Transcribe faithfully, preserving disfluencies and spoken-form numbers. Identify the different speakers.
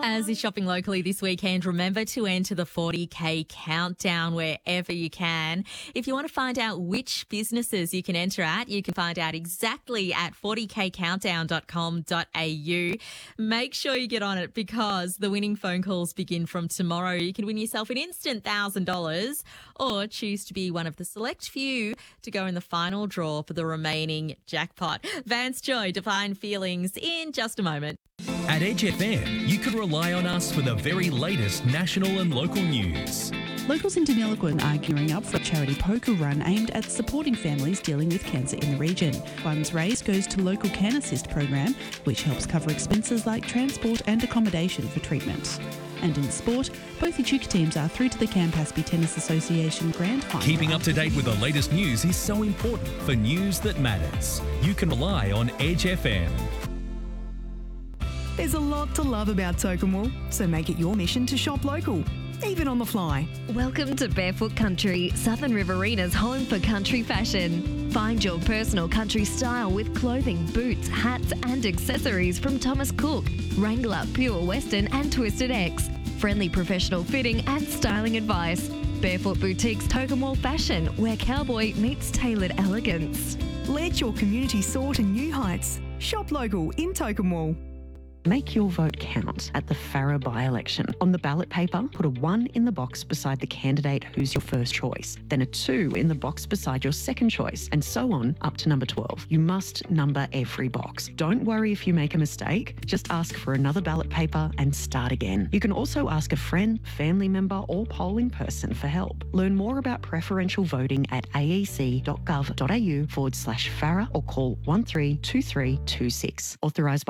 Speaker 1: As you're shopping locally this weekend, remember to enter the forty K countdown wherever you can. If you want to find out which businesses you can enter at, you can find out exactly at forty k countdown dot com dot a u. Make sure you get on it because the winning phone calls begin from tomorrow. You can win yourself an instant one thousand dollars or choose to be one of the select few to go in the final draw for the remaining jackpot. Vance Joy, Define Feelings in just a moment.
Speaker 2: At Edge F M, you can rely on us for the very latest national and local news.
Speaker 3: Locals in Deniliquin are gearing up for a charity poker run aimed at supporting families dealing with cancer in the region. Funds raised goes to local Can Assist program, which helps cover expenses like transport and accommodation for treatment. And in sport, both Echuca teams are through to the Campaspe Tennis Association Grand Final.
Speaker 2: Keeping up to date with the latest news is so important for news that matters. You can rely on Edge F M.
Speaker 4: There's a lot to love about Tokemwell, so make it your mission to shop local, even on the fly.
Speaker 5: Welcome to Barefoot Country, Southern Riverina's home for country fashion. Find your personal country style with clothing, boots, hats and accessories from Thomas Cook, Wrangler, Pure Western and Twisted X. Friendly professional fitting and styling advice. Barefoot Boutiques Tokemwell Fashion, where cowboy meets tailored elegance.
Speaker 4: Let your community soar to new heights. Shop local in Tokemwell.
Speaker 6: Make your vote count at the Farrer by-election. On the ballot paper, put a one in the box beside the candidate who's your first choice, then a two in the box beside your second choice, and so on up to number twelve. You must number every box. Don't worry if you make a mistake. Just ask for another ballot paper and start again. You can also ask a friend, family member or polling person for help. Learn more about preferential voting at aec.gov.au forward slash Farrer or call one three two three two six. Authorised by